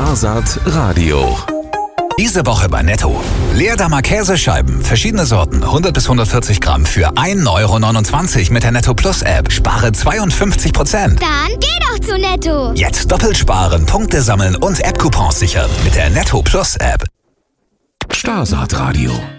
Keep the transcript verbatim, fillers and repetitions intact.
Starsaat Radio. Diese Woche bei Netto. Leerdammer Käsescheiben, verschiedene Sorten, hundert bis hundertvierzig Gramm für ein Euro neunundzwanzig mit der Netto Plus App. Spare zweiundfünfzig Prozent. Dann geh doch zu Netto. Jetzt doppelt sparen, Punkte sammeln und App-Coupons sichern mit der Netto Plus App. Starsaat Radio.